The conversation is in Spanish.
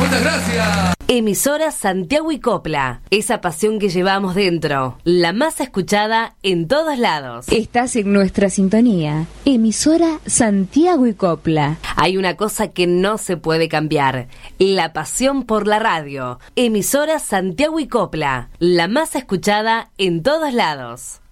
Muchas gracias. Emisora Santiago y Copla, esa pasión que llevamos dentro, la más escuchada en todos lados. Estás en nuestra sintonía, emisora Santiago y Copla. Hay una cosa que no se puede cambiar, la pasión por la radio. Emisora Santiago y Copla, la más escuchada en todos lados.